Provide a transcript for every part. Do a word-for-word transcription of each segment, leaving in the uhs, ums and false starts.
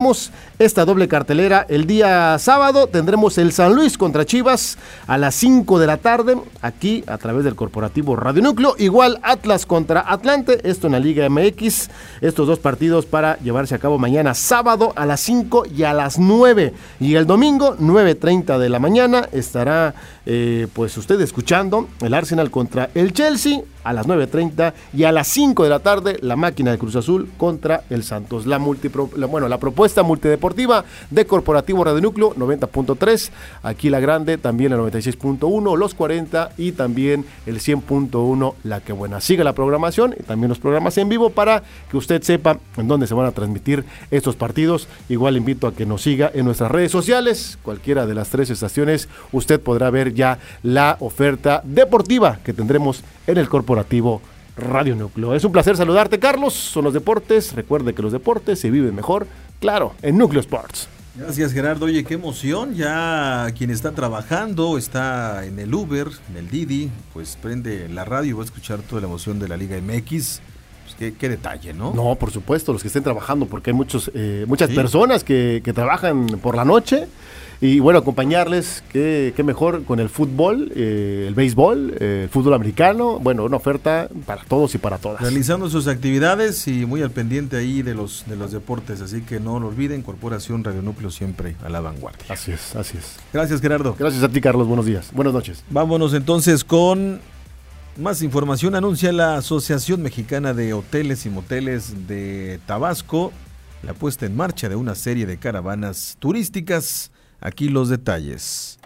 tendremos esta doble cartelera. El día sábado tendremos el San Luis contra Chivas a las cinco de la tarde, aquí a través del corporativo Radio Núcleo. Igual Atlas contra Atlante, esto en la Liga M X. Estos dos partidos para llevarse a cabo mañana sábado a las cinco y a las nueve. Y el domingo, nueve treinta de la mañana, estará eh, pues usted escuchando el Arsenal contra el Chelsea a las nueve treinta, y a las cinco de la tarde la máquina de Cruz Azul contra el Santos. La multipro, la, bueno, la propuesta multideportiva de Corporativo Radio Núcleo noventa punto tres, aquí la grande, también el noventa y seis punto uno, los cuarenta y también el cien punto uno, la que buena. Siga la programación y también los programas en vivo para que usted sepa en dónde se van a transmitir estos partidos. Igual invito a que nos siga en nuestras redes sociales, cualquiera de las tres estaciones, usted podrá ver ya la oferta deportiva que tendremos en el Corporativo Radio Núcleo. Es un placer saludarte, Carlos. Son los deportes. Recuerde que los deportes se viven mejor, claro, en Núcleo Sports. Gracias, Gerardo. Oye, qué emoción. Ya quien está trabajando, está en el Uber, en el Didi, pues prende la radio y va a escuchar toda la emoción de la Liga M X. Pues qué, qué detalle, ¿no? No, por supuesto, los que estén trabajando, porque hay muchos, eh, muchas sí. personas que, que trabajan por la noche. Y bueno, acompañarles, qué, qué mejor con el fútbol, eh, el béisbol, eh, el fútbol americano. Bueno, una oferta para todos y para todas. Realizando sus actividades y muy al pendiente ahí de los de los deportes. Así que no lo olviden, Corporación Radio Núcleo siempre a la vanguardia. Así es, así es. Gracias, Gerardo. Gracias a ti, Carlos. Buenos días. Buenas noches. Vámonos entonces con más información. Anuncia la Asociación Mexicana de Hoteles y Moteles de Tabasco la puesta en marcha de una serie de caravanas turísticas. Aquí los detalles.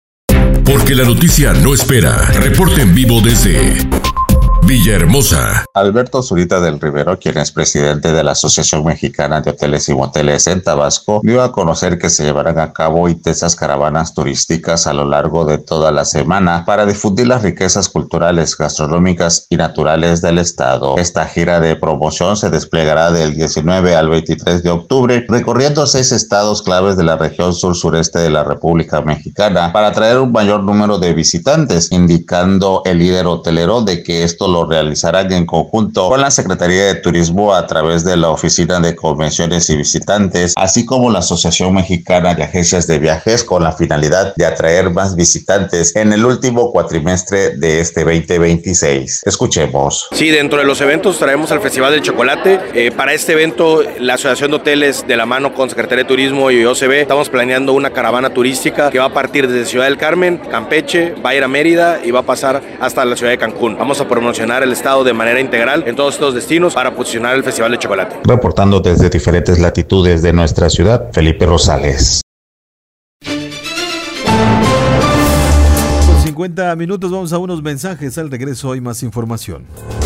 Porque la noticia no espera. Reporte en vivo desde Villahermosa. Alberto Zurita del Rivero, quien es presidente de la Asociación Mexicana de Hoteles y Moteles en Tabasco, dio a conocer que se llevarán a cabo intensas caravanas turísticas a lo largo de toda la semana para difundir las riquezas culturales, gastronómicas y naturales del estado. Esta gira de promoción se desplegará del diecinueve al veintitrés de octubre, recorriendo seis estados claves de la región sur-sureste de la República Mexicana para atraer un mayor número de visitantes, indicando el líder hotelero de que esto lo realizarán en conjunto con la Secretaría de Turismo a través de la Oficina de Convenciones y Visitantes, así como la Asociación Mexicana de Agencias de Viajes, con la finalidad de atraer más visitantes en el último cuatrimestre de este veinte veintiséis. Escuchemos. Sí, dentro de los eventos traemos el Festival del Chocolate. Eh, para este evento, la Asociación de Hoteles, de la mano con Secretaría de Turismo y O C B, estamos planeando una caravana turística que va a partir desde Ciudad del Carmen, Campeche, va a ir a Mérida y va a pasar hasta la ciudad de Cancún. Vamos a promocionar el estado de manera integral en todos estos destinos para posicionar el Festival de Chocolate. Reportando desde diferentes latitudes de nuestra ciudad, Felipe Rosales. Con cincuenta minutos vamos a unos mensajes. Al regreso hay más información.